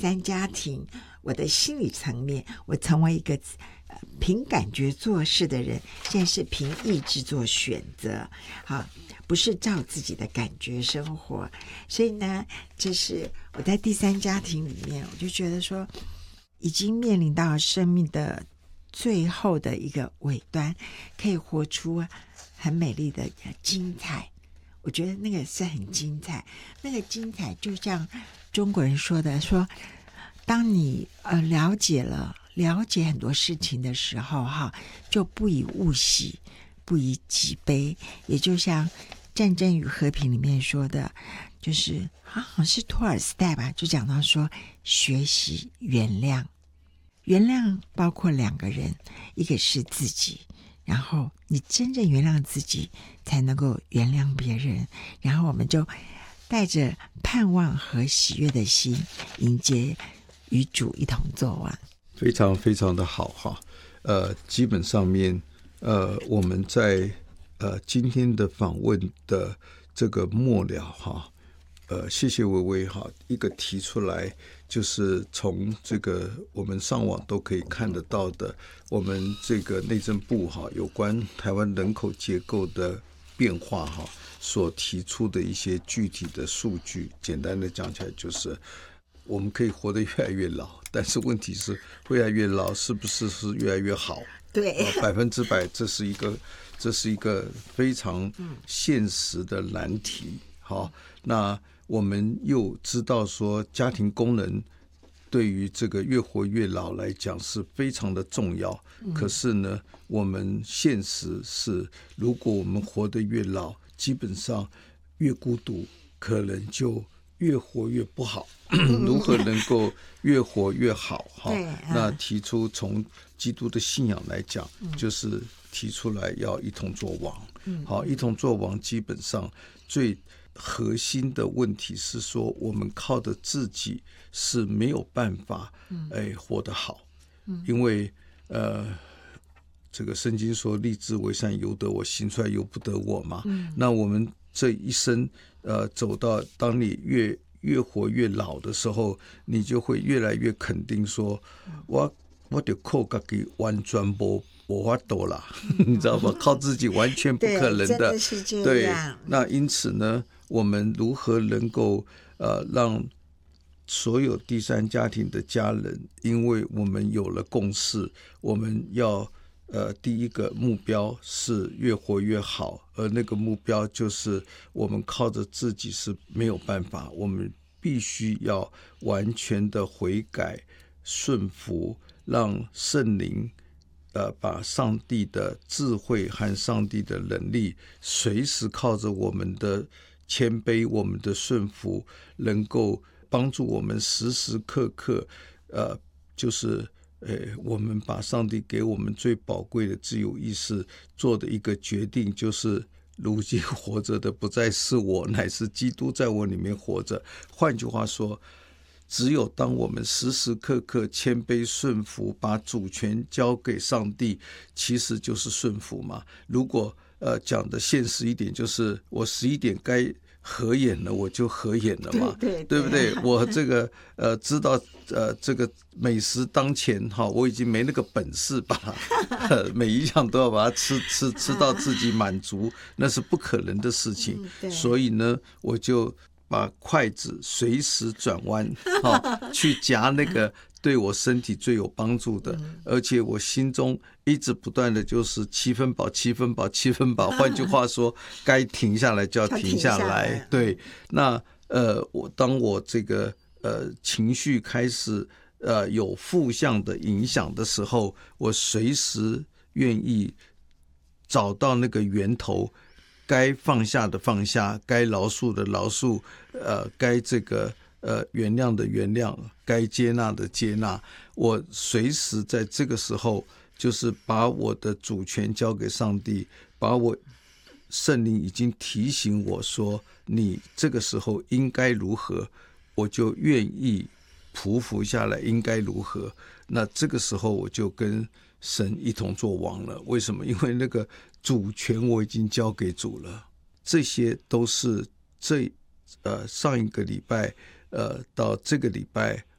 三家庭，我的心理层面，我成为一个凭感觉做事的人，现在是凭意志做选择，好，不是照自己的感觉生活。所以呢，这是我在第三家庭里面，我就觉得说，已经面临到生命的最后的一个尾端，可以活出很美丽的精彩。我觉得那个是很精彩，那个精彩就像中国人说的，说当你了解很多事情的时候就不以物喜，不以己悲。也就像《战争与和平》里面说的，就是好像是托尔斯泰吧，就讲到说学习原谅。原谅包括两个人，一个是自己，然后你真正原谅自己，才能够原谅别人。然后我们就带着盼望和喜悦的心，迎接与主一同作王。 非常非常的好哈。基本上面我们在今天的访问的这个末了哈，谢谢薇薇哈，一个提出来就是从这个我们上网都可以看得到的，我们这个内政部哈有关台湾人口结构的变化哈所提出的一些具体的数据，简单的讲起来就是我们可以活得越来越老，但是问题是越来越老是不是越来越好？ 对 ，100%，这是一个非常现实的难题。好，那我们又知道说家庭功能对于这个越活越老来讲是非常的重要，可是呢我们现实是如果我们活得越老，基本上越孤独，可能就越活越不好。如何能够越活越好？那提出从基督的信仰来讲，就是提出来要一同作王。好，一同作王基本上最核心的问题是说，我们靠着自己是没有办法活得好，因为这个圣经说立志为善由得我，行出来由不得我嘛。那我们这一生走到当你越活越老的时候，你就会越来越肯定说，我就靠自己完全没法度啦，你知道吧？靠自己完全不可能的。 对，真的是这样。 对，那因此呢，我们如何能够让所有第三家庭的家人，因为我们有了共识，我们要第一个目标是越活越好，而那个目标就是我们靠着自己是没有办法，我们必须要完全的悔改顺服，让圣灵把上帝的智慧和上帝的能力随时靠着我们的谦卑，我们的顺服，能够帮助我们时时刻刻就是我们把上帝给我们最宝贵的自由意识做的一个决定，就是如今活着的不再是我，乃是基督在我里面活着。换句话说，只有当我们时时刻刻谦卑顺服，把主权交给上帝，其实就是顺服嘛。如果讲的现实一点，就是我11点该合眼了，我就合眼了嘛，对不对？我这个知道这个美食当前哈，我已经没那个本事把每一样都要把它吃到自己满足，那是不可能的事情。所以呢，我就把筷子随时转弯去夹那个对我身体最有帮助的，而且我心中一直不断的就是7分饱7分饱7分饱，换句话说该停下来就要停下来。对，那当我这个情绪开始有负向的影响的时候，我随时愿意找到那个源头，该放下的放下，该饶恕的饶恕，该这个原谅的原谅，该接纳的接纳。我随时在这个时候，就是把我的主权交给上帝，把我圣灵已经提醒我说，你这个时候应该如何，我就愿意匍匐下来，应该如何。那这个时候我就跟神一同作王了。为什么？因为那个主权我已经交给主了。这些都是上一个礼拜到这个礼拜